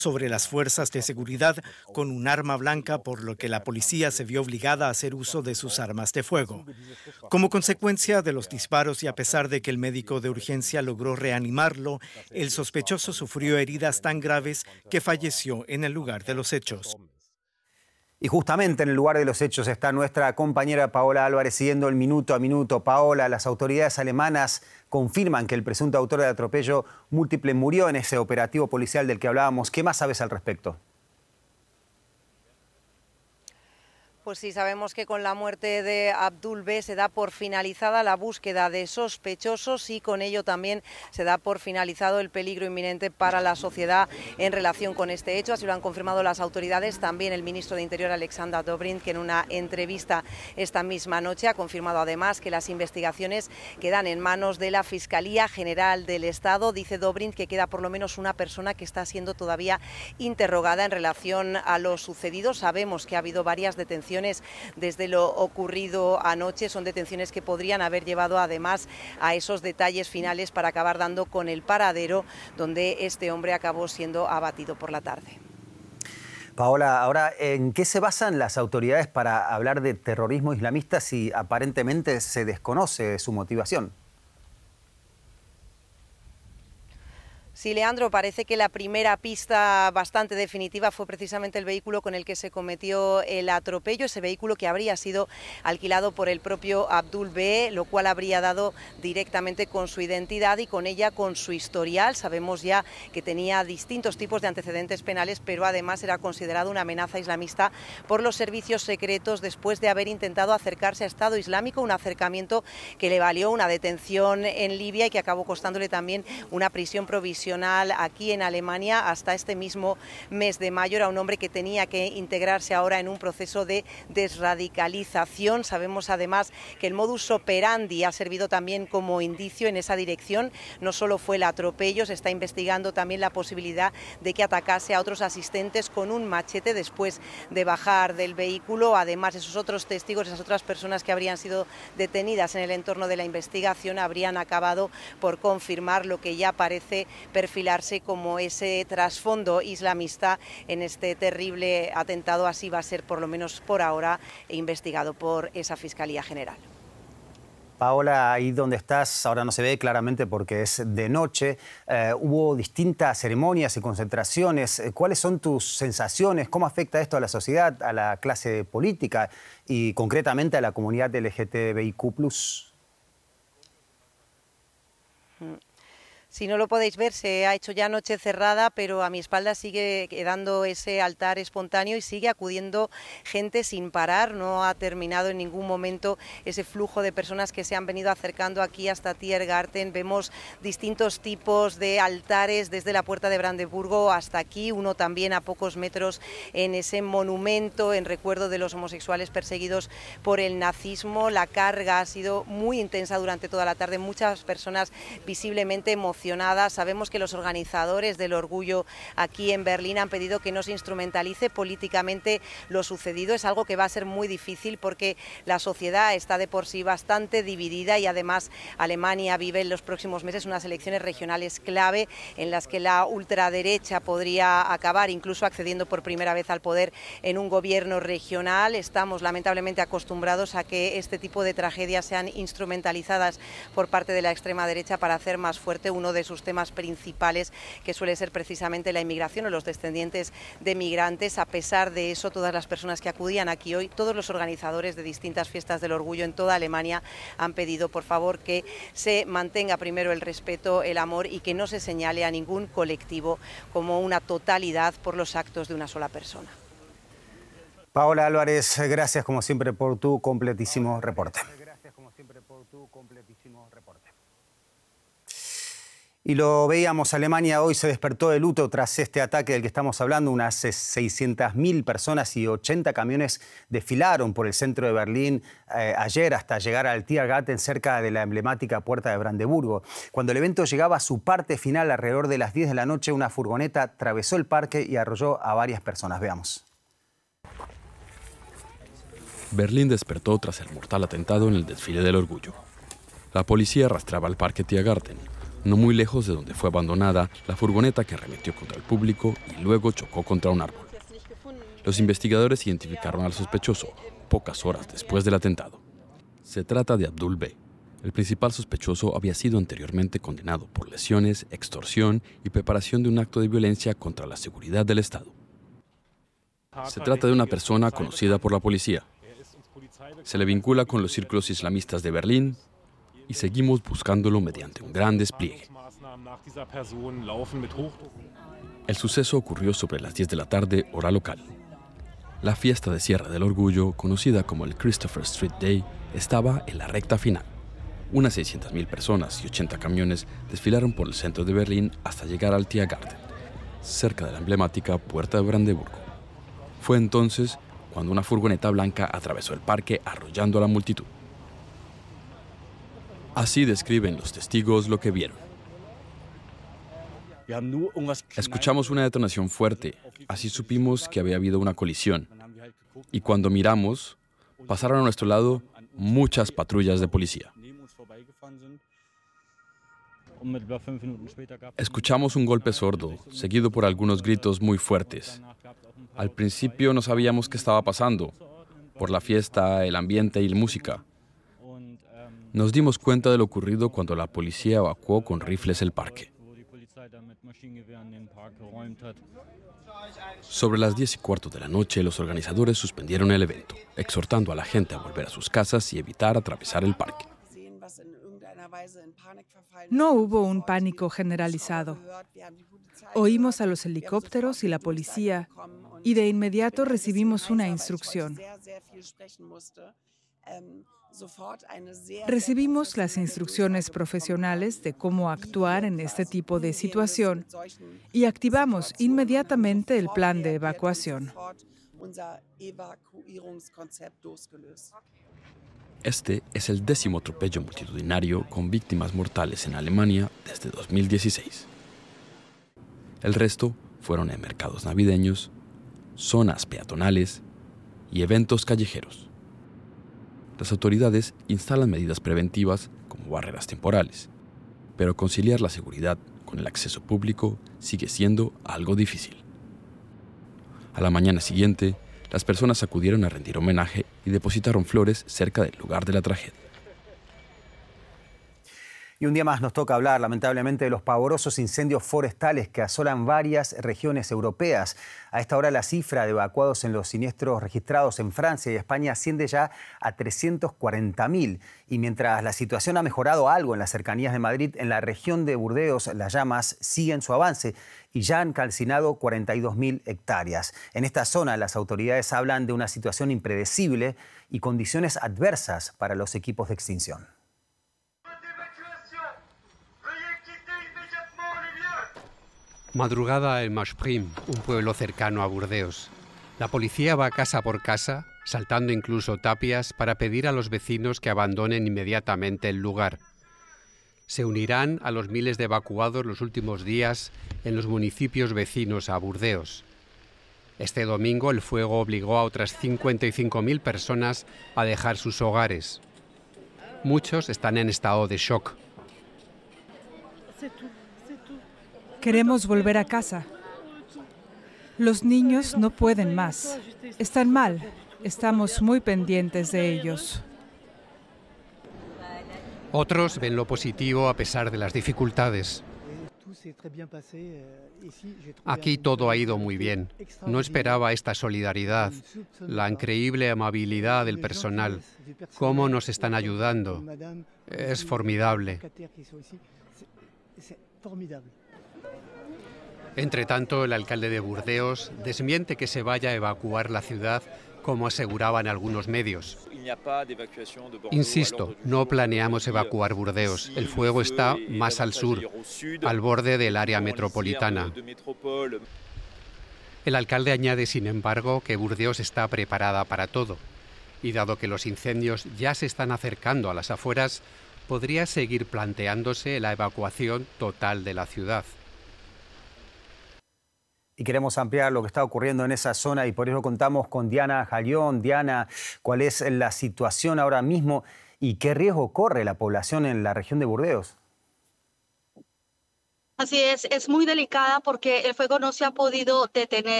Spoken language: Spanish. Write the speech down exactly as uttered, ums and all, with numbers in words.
sobre las fuerzas de seguridad con un arma blanca, por lo que la policía se vio obligada a hacer uso de sus armas de fuego. Como consecuencia de los disparos y a pesar de que el médico de urgencia logró reanimarlo, el sospechoso sufrió heridas tan graves que falleció en el lugar de los hechos. Y justamente en el lugar de los hechos está nuestra compañera Paola Álvarez siguiendo el minuto a minuto. Paola, las autoridades alemanas confirman que el presunto autor del atropello múltiple murió en ese operativo policial del que hablábamos. ¿Qué más sabes al respecto? Pues sí, sabemos que con la muerte de Abdul B se da por finalizada la búsqueda de sospechosos y con ello también se da por finalizado el peligro inminente para la sociedad en relación con este hecho. Así lo han confirmado las autoridades. También el ministro de Interior, Alexander Dobrindt, que en una entrevista esta misma noche ha confirmado además que las investigaciones quedan en manos de la Fiscalía General del Estado. Dice Dobrindt que queda por lo menos una persona que está siendo todavía interrogada en relación a lo sucedido. Sabemos que ha habido varias detenciones desde lo ocurrido anoche. Son detenciones que podrían haber llevado además a esos detalles finales para acabar dando con el paradero donde este hombre acabó siendo abatido por la tarde. Paola, ahora, ¿en qué se basan las autoridades para hablar de terrorismo islamista si aparentemente se desconoce su motivación? Sí, Leandro, parece que la primera pista bastante definitiva fue precisamente el vehículo con el que se cometió el atropello, ese vehículo que habría sido alquilado por el propio Abdul B, lo cual habría dado directamente con su identidad y con ella con su historial. Sabemos ya que tenía distintos tipos de antecedentes penales, pero además era considerado una amenaza islamista por los servicios secretos después de haber intentado acercarse a Estado Islámico, un acercamiento que le valió una detención en Libia y que acabó costándole también una prisión provisional aquí en Alemania hasta este mismo mes de mayo. Era un hombre que tenía que integrarse ahora en un proceso de desradicalización. Sabemos además que el modus operandi ha servido también como indicio en esa dirección. No solo fue el atropello, se está investigando también la posibilidad de que atacase a otros asistentes con un machete después de bajar del vehículo. Además, esos otros testigos, esas otras personas que habrían sido detenidas en el entorno de la investigación habrían acabado por confirmar lo que ya parece perfilarse como ese trasfondo islamista en este terrible atentado. Así va a ser, por lo menos por ahora, investigado por esa Fiscalía General. Paola, ahí donde estás, ahora no se ve claramente porque es de noche, eh, hubo distintas ceremonias y concentraciones. ¿Cuáles son tus sensaciones? ¿Cómo afecta esto a la sociedad, a la clase política y concretamente a la comunidad L G T B I Q plus? Mm. Si no lo podéis ver, se ha hecho ya noche cerrada, pero a mi espalda sigue quedando ese altar espontáneo y sigue acudiendo gente sin parar. No ha terminado en ningún momento ese flujo de personas que se han venido acercando aquí hasta Tiergarten. Vemos distintos tipos de altares desde la puerta de Brandeburgo hasta aquí, uno también a pocos metros en ese monumento en recuerdo de los homosexuales perseguidos por el nazismo. La carga ha sido muy intensa durante toda la tarde, muchas personas visiblemente emocionadas. Sabemos que los organizadores del orgullo aquí en Berlín han pedido que no se instrumentalice políticamente lo sucedido. Es algo que va a ser muy difícil porque la sociedad está de por sí bastante dividida y además Alemania vive en los próximos meses unas elecciones regionales clave en las que la ultraderecha podría acabar incluso accediendo por primera vez al poder en un gobierno regional. Estamos lamentablemente acostumbrados a que este tipo de tragedias sean instrumentalizadas por parte de la extrema derecha para hacer más fuerte uno de sus temas principales, que suele ser precisamente la inmigración o los descendientes de migrantes. A pesar de eso, todas las personas que acudían aquí hoy, todos los organizadores de distintas fiestas del orgullo en toda Alemania han pedido por favor que se mantenga primero el respeto, el amor y que no se señale a ningún colectivo como una totalidad por los actos de una sola persona. Paola Álvarez, gracias como siempre por tu completísimo reporte. Y lo veíamos, Alemania hoy se despertó de luto tras este ataque del que estamos hablando. Unas seiscientas mil personas y ochenta camiones desfilaron por el centro de Berlín eh, ayer hasta llegar al Tiergarten, cerca de la emblemática puerta de Brandeburgo. Cuando el evento llegaba a su parte final, alrededor de las diez de la noche, una furgoneta atravesó el parque y arrolló a varias personas. Veamos. Berlín despertó tras el mortal atentado en el desfile del orgullo. La policía arrastraba al parque Tiergarten, no muy lejos de donde fue abandonada la furgoneta que arremetió contra el público y luego chocó contra un árbol. Los investigadores identificaron al sospechoso pocas horas después del atentado. Se trata de Abdul B. El principal sospechoso había sido anteriormente condenado por lesiones, extorsión y preparación de un acto de violencia contra la seguridad del Estado. Se trata de una persona conocida por la policía. Se le vincula con los círculos islamistas de Berlín y seguimos buscándolo mediante un gran despliegue. El suceso ocurrió sobre las diez de la tarde, hora local. La fiesta de Sierra del Orgullo, conocida como el Christopher Street Day, estaba en la recta final. Unas seiscientas mil personas y ochenta camiones desfilaron por el centro de Berlín hasta llegar al Tiergarten, cerca de la emblemática Puerta de Brandeburgo. Fue entonces cuando una furgoneta blanca atravesó el parque arrollando a la multitud. Así describen los testigos lo que vieron. Escuchamos una detonación fuerte, así supimos que había habido una colisión. Y cuando miramos, pasaron a nuestro lado muchas patrullas de policía. Escuchamos un golpe sordo, seguido por algunos gritos muy fuertes. Al principio no sabíamos qué estaba pasando, por la fiesta, el ambiente y la música. Nos dimos cuenta de lo ocurrido cuando la policía evacuó con rifles el parque. Sobre las diez y cuarto de la noche, los organizadores suspendieron el evento, exhortando a la gente a volver a sus casas y evitar atravesar el parque. No hubo un pánico generalizado. Oímos a los helicópteros y la policía y de inmediato recibimos una instrucción. Recibimos las instrucciones profesionales de cómo actuar en este tipo de situación y activamos inmediatamente el plan de evacuación. Este es el décimo atropello multitudinario con víctimas mortales en Alemania desde dos mil dieciséis. El resto fueron en mercados navideños, zonas peatonales y eventos callejeros. Las autoridades instalan medidas preventivas como barreras temporales, pero conciliar la seguridad con el acceso público sigue siendo algo difícil. A la mañana siguiente, las personas acudieron a rendir homenaje y depositaron flores cerca del lugar de la tragedia. Y un día más nos toca hablar, lamentablemente, de los pavorosos incendios forestales que asolan varias regiones europeas. A esta hora la cifra de evacuados en los siniestros registrados en Francia y España asciende ya a trescientos cuarenta mil. Y mientras la situación ha mejorado algo en las cercanías de Madrid, en la región de Burdeos las llamas siguen su avance y ya han calcinado cuarenta y dos mil hectáreas. En esta zona las autoridades hablan de una situación impredecible y condiciones adversas para los equipos de extinción. Madrugada en Masprim, un pueblo cercano a Burdeos. La policía va casa por casa, saltando incluso tapias para pedir a los vecinos que abandonen inmediatamente el lugar. Se unirán a los miles de evacuados los últimos días en los municipios vecinos a Burdeos. Este domingo el fuego obligó a otras cincuenta y cinco mil personas a dejar sus hogares. Muchos están en estado de shock. Queremos volver a casa. Los niños no pueden más. Están mal. Estamos muy pendientes de ellos. Otros ven lo positivo a pesar de las dificultades. Aquí todo ha ido muy bien. No esperaba esta solidaridad, la increíble amabilidad del personal, cómo nos están ayudando. Es formidable. Entre tanto, el alcalde de Burdeos desmiente que se vaya a evacuar la ciudad, como aseguraban algunos medios. Insisto, no planeamos evacuar Burdeos. El fuego está más al sur, al borde del área metropolitana. El alcalde añade, sin embargo, que Burdeos está preparada para todo. Y dado que los incendios ya se están acercando a las afueras, podría seguir planteándose la evacuación total de la ciudad. Y queremos ampliar lo que está ocurriendo en esa zona y por eso contamos con Diana Jalión. Diana, ¿cuál es la situación ahora mismo y qué riesgo corre la población en la región de Burdeos? Así es, es muy delicada porque el fuego no se ha podido detener.